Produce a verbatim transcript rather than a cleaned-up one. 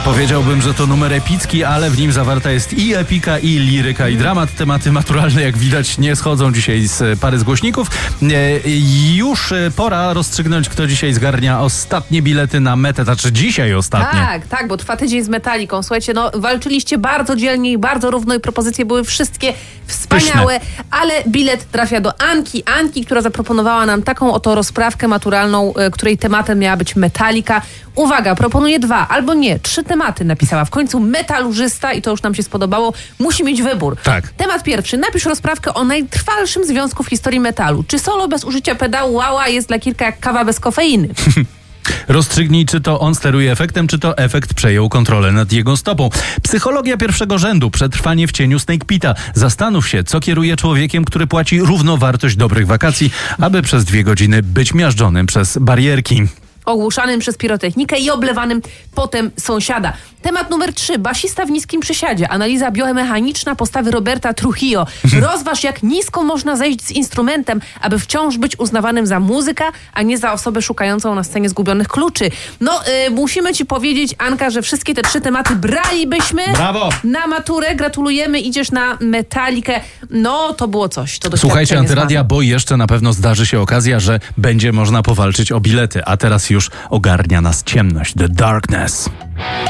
Powiedziałbym, że to numer epicki, ale w nim zawarta jest i epika, i liryka, i dramat. Tematy maturalne, jak widać, nie schodzą dzisiaj z pary z głośników. Już pora rozstrzygnąć, kto dzisiaj zgarnia ostatnie bilety na metę, znaczy dzisiaj ostatnie. Tak, tak, bo trwa tydzień z Metaliką. Słuchajcie, no walczyliście bardzo dzielnie i bardzo równo i propozycje były wszystkie wspaniałe, Pyszne. ale bilet trafia do Anki. Anki, która zaproponowała nam taką oto rozprawkę maturalną, której tematem miała być Metallica. Uwaga, proponuję dwa, albo nie, trzy tematy napisała. W końcu metalurzysta i to już nam się spodobało. Musi mieć wybór. Tak. Temat pierwszy. Napisz rozprawkę o najtrwalszym związku w historii metalu. Czy solo bez użycia pedału wała jest dla Kirka jak kawa bez kofeiny? Rozstrzygnij, czy to on steruje efektem, czy to efekt przejął kontrolę nad jego stopą. Psychologia pierwszego rzędu. Przetrwanie w cieniu Snake Pita. Zastanów się, co kieruje człowiekiem, który płaci równowartość dobrych wakacji, aby przez dwie godziny być miażdżonym przez barierki. Ogłuszanym przez pirotechnikę i oblewanym potem sąsiada. Temat numer trzy. Basista w niskim przysiadzie. Analiza biomechaniczna postawy Roberta Trujillo. Rozważ, jak nisko można zejść z instrumentem, aby wciąż być uznawanym za muzyka, a nie za osobę szukającą na scenie zgubionych kluczy. No, yy, musimy ci powiedzieć, Anka, że wszystkie te trzy tematy bralibyśmy Brawo! na maturę. Gratulujemy, idziesz na Metalikę. No, to było coś. To Słuchajcie Antyradia, bo jeszcze na pewno zdarzy się okazja, że będzie można powalczyć o bilety, a teraz już ogarnia nas ciemność, the darkness.